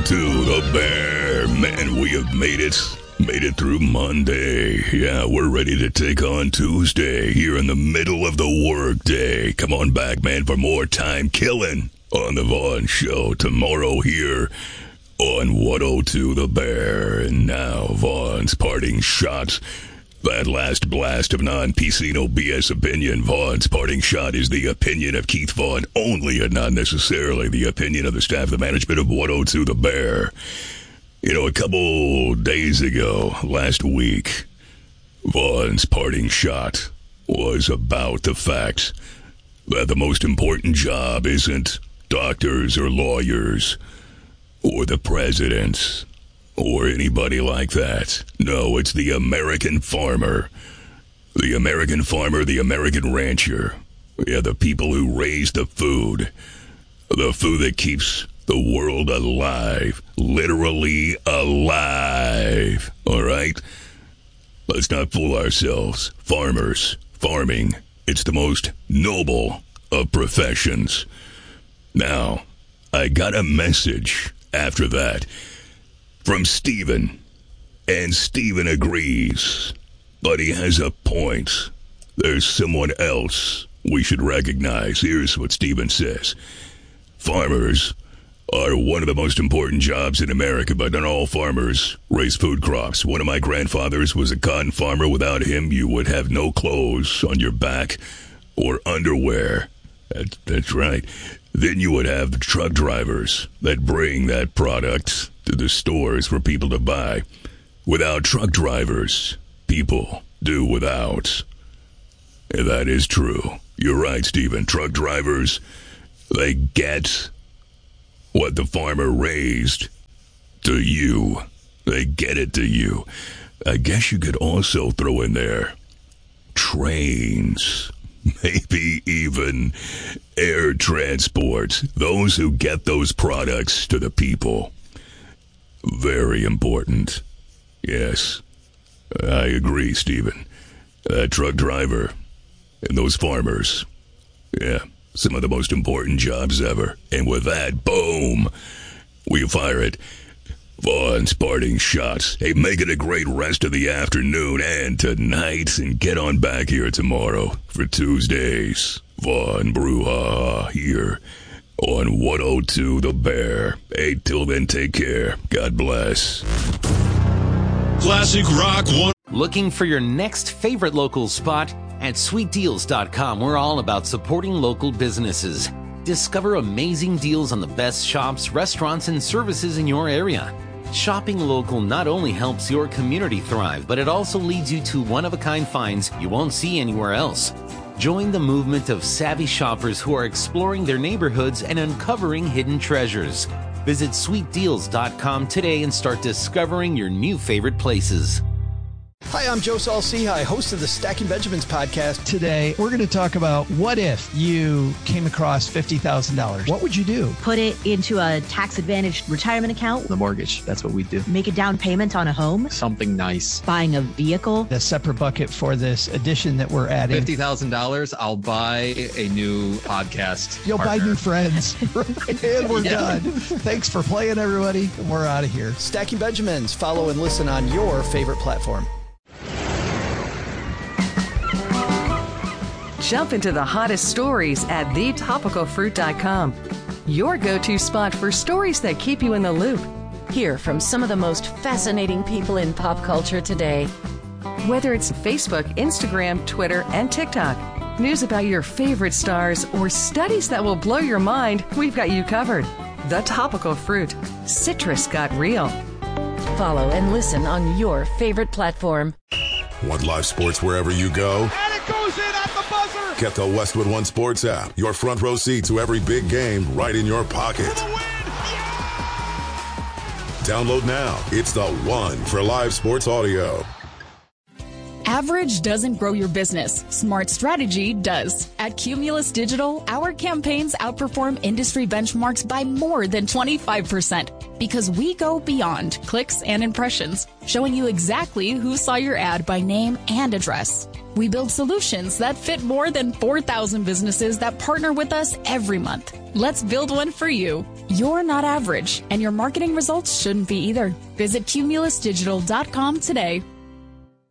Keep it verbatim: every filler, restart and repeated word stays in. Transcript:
to the Bear. Man, we have made it. Made it through Monday. Yeah, we're ready to take on Tuesday here in the middle of the workday. Come on back, man, for more time killing on the Vaughn Show tomorrow here on one oh two The Bear. And now, Vaughn's parting shot. That last blast of non-P C, no B S opinion. Vaughn's parting shot is the opinion of Keith Vaughn only, and not necessarily the opinion of the staff, the management of one oh two The Bear. You know, a couple days ago, last week, Vaughn's parting shot was about the fact that the most important job isn't doctors or lawyers or the president or anybody like that. No, it's the American farmer. The American farmer, the American rancher. Yeah, the people who raise the food. The food that keeps the world alive. Literally alive. All right? Let's not fool ourselves. Farmers, farming, it's the most noble of professions. Now, I got a message after that from Steven, and Steven agrees, but he has a point. There's someone else we should recognize. Here's what Steven says. Farmers are one of the most important jobs in America, but not all farmers raise food crops. One of my grandfathers was a cotton farmer. Without him, you would have no clothes on your back or underwear. That, that's right. Then you would have the truck drivers that bring that product to the stores for people to buy. Without truck drivers, people do without. And that is true. You're right, Stephen. Truck drivers, they get what the farmer raised to you. They get it to you. I guess you could also throw in there trains. Maybe even air transport. Those who get those products to the people. Very important. Yes, I agree, Stephen. That truck driver and those farmers. Yeah, some of the most important jobs ever. And with that, boom, we fire it. Vaughn's parting shots. Hey, make it a great rest of the afternoon and tonight, and get on back here tomorrow for Tuesdays. Vaughn Bruja here on one oh two The Bear. Hey, till then, take care. God bless. Classic Rock one. Looking for your next favorite local spot? At sweet deals dot com, we're all about supporting local businesses. Discover amazing deals on the best shops, restaurants, and services in your area. Shopping local not only helps your community thrive, but it also leads you to one-of-a-kind finds you won't see anywhere else. Join the movement of savvy shoppers who are exploring their neighborhoods and uncovering hidden treasures. Visit sweet deals dot com today and start discovering your new favorite places. Hi, I'm Joe Saul-Sehy, host of the Stacking Benjamins podcast. Today, we're going to talk about what if you came across fifty thousand dollars. What would you do? Put it into a tax-advantaged retirement account. The mortgage, that's what we do. Make a down payment on a home. Something nice. Buying a vehicle. A separate bucket for this addition that we're adding. fifty thousand dollars, I'll buy a new podcast You'll partner. buy new friends. And we're Yeah. done. Thanks for playing, everybody. We're out of here. Stacking Benjamins. Follow and listen on your favorite platform. Jump into the hottest stories at the topical fruit dot com. Your go-to spot for stories that keep you in the loop. Hear from some of the most fascinating people in pop culture today. Whether it's Facebook, Instagram, Twitter, and TikTok, news about your favorite stars, or studies that will blow your mind, we've got you covered. The Topical Fruit. Citrus got real. Follow and listen on your favorite platform. Want live sports wherever you go? And it goes in at the buzzer! Get the Westwood One Sports app. Your front row seat to every big game right in your pocket. For the win! Yeah! Download now. It's the one for live sports audio. Average doesn't grow your business. Smart strategy does. At Cumulus Digital, our campaigns outperform industry benchmarks by more than twenty-five percent because we go beyond clicks and impressions, showing you exactly who saw your ad by name and address. We build solutions that fit more than four thousand businesses that partner with us every month. Let's build one for you. You're not average, and your marketing results shouldn't be either. Visit Cumulus Digital dot com today.